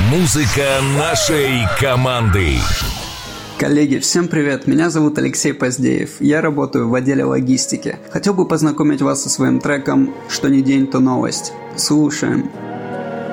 Музыка нашей команды. Коллеги, всем привет! Меня зовут Алексей Поздеев. Я работаю в отделе логистики. Хотел бы познакомить вас со своим треком «Что ни день, то новость». Слушаем.